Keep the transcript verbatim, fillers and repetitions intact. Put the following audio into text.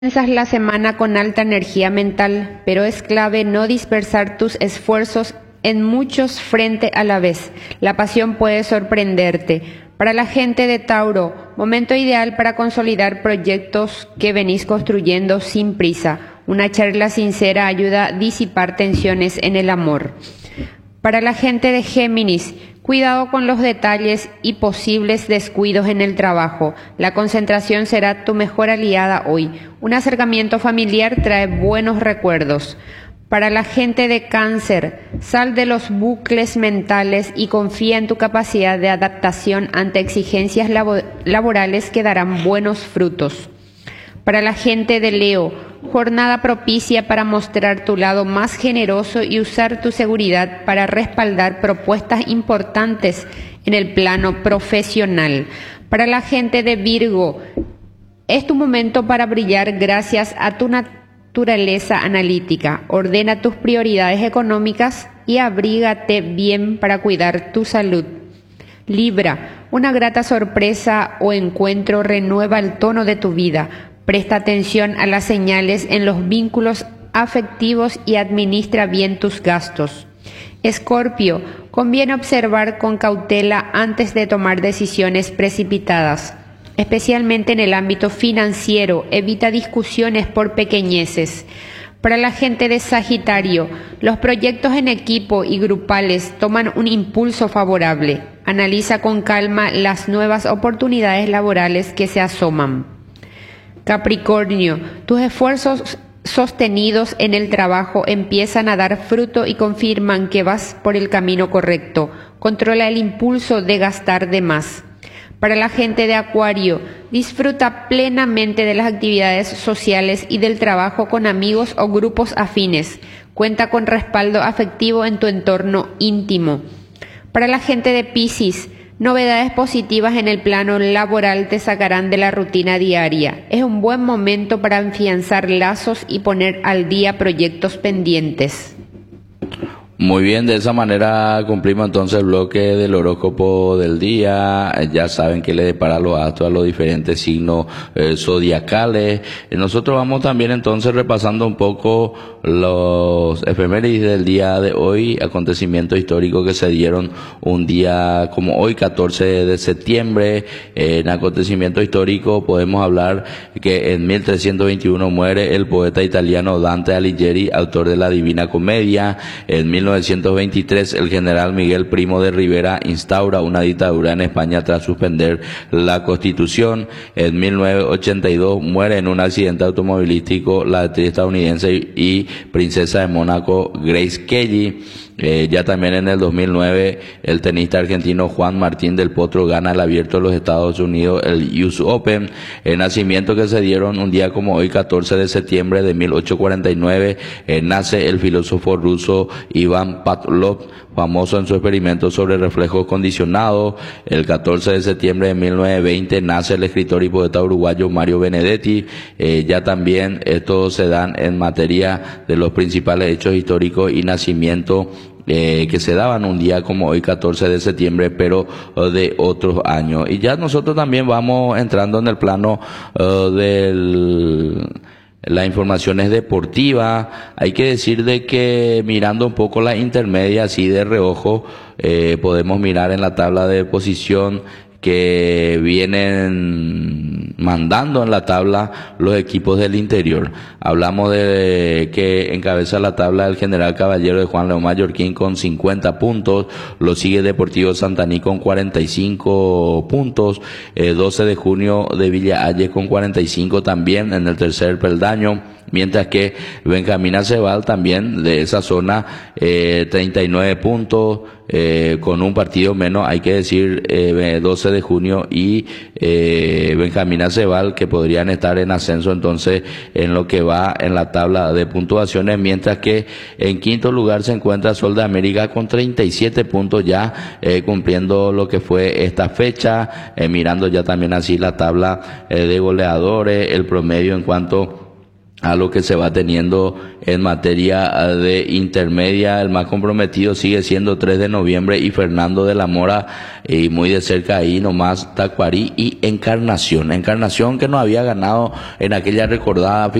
Comienzas la semana con alta energía mental, pero es clave no dispersar tus esfuerzos en muchos frente a la vez. La pasión puede sorprenderte. Para la gente de Tauro, momento ideal para consolidar proyectos que venís construyendo sin prisa. Una charla sincera ayuda a disipar tensiones en el amor. Para la gente de Géminis, cuidado con los detalles y posibles descuidos en el trabajo. La concentración será tu mejor aliada hoy. Un acercamiento familiar trae buenos recuerdos. Para la gente de Cáncer, sal de los bucles mentales y confía en tu capacidad de adaptación ante exigencias labo- laborales que darán buenos frutos. Para la gente de Leo, jornada propicia para mostrar tu lado más generoso y usar tu seguridad para respaldar propuestas importantes en el plano profesional. Para la gente de Virgo, es tu momento para brillar gracias a tu naturaleza analítica. Ordena tus prioridades económicas y abrígate bien para cuidar tu salud. Libra, una grata sorpresa o encuentro renueva el tono de tu vida. Presta atención a las señales en los vínculos afectivos y administra bien tus gastos. Escorpio, conviene observar con cautela antes de tomar decisiones precipitadas, especialmente en el ámbito financiero. Evita discusiones por pequeñeces. Para la gente de Sagitario, los proyectos en equipo y grupales toman un impulso favorable. Analiza con calma las nuevas oportunidades laborales que se asoman. Capricornio, tus esfuerzos sostenidos en el trabajo empiezan a dar fruto y confirman que vas por el camino correcto. Controla el impulso de gastar de más. Para la gente de Acuario, disfruta plenamente de las actividades sociales y del trabajo con amigos o grupos afines. Cuenta con respaldo afectivo en tu entorno íntimo. Para la gente de Piscis, novedades positivas en el plano laboral te sacarán de la rutina diaria. Es un buen momento para afianzar lazos y poner al día proyectos pendientes. Muy bien, de esa manera cumplimos entonces el bloque del horóscopo del día. Ya saben que le depara los astros a los diferentes signos eh, zodiacales. Eh, nosotros vamos también entonces repasando un poco los efemérides del día de hoy, acontecimientos históricos que se dieron un día como hoy, catorce de septiembre. Eh, en acontecimiento histórico podemos hablar que en mil trescientos veintiuno muere el poeta italiano Dante Alighieri, autor de la Divina Comedia. En mil novecientos veintitrés, el general Miguel Primo de Rivera instaura una dictadura en España tras suspender la Constitución. En mil novecientos ochenta y dos muere en un accidente automovilístico la actriz estadounidense y princesa de Mónaco Grace Kelly. Eh, ya también en el dos mil nueve, el tenista argentino Juan Martín del Potro gana el Abierto de los Estados Unidos, el U S Open. El nacimiento que se dieron un día como hoy, catorce de septiembre de mil ochocientos cuarenta y nueve, eh, nace el filósofo ruso Iván Pavlov, famoso en su experimento sobre reflejos condicionados. El catorce de septiembre de mil novecientos veinte nace el escritor y poeta uruguayo Mario Benedetti. Eh, ya también estos se dan en materia de los principales hechos históricos y nacimiento Eh, que se daban un día como hoy, catorce de septiembre, pero uh, de otros años. Y ya nosotros también vamos entrando en el plano uh, del las informaciones deportivas. Hay que decir de que mirando un poco la intermedia así de reojo, eh, podemos mirar en la tabla de posición que vienen mandando en la tabla los equipos del interior. Hablamos de que encabeza la tabla el General Caballero de Juan León Mallorquín con cincuenta puntos, lo sigue Deportivo Santaní con cuarenta y cinco puntos, eh, doce de junio de Villa Ayes con cuarenta y cinco también en el tercer peldaño, mientras que Benjamín Acebal también de esa zona, eh, treinta y nueve puntos, eh, con un partido menos, hay que decir, eh, doce de junio y eh, Benjamín Acebal, que podrían estar en ascenso entonces en lo que va en la tabla de puntuaciones, mientras que en quinto lugar se encuentra Sol de América con treinta y siete puntos ya, eh, cumpliendo lo que fue esta fecha, eh, mirando ya también así la tabla eh, de goleadores, el promedio en cuanto a lo que se va teniendo en materia de intermedia. El más comprometido sigue siendo tres de noviembre y Fernando de la Mora, y muy de cerca ahí nomás Tacuarí y Encarnación. Encarnación que no había ganado en aquella recordada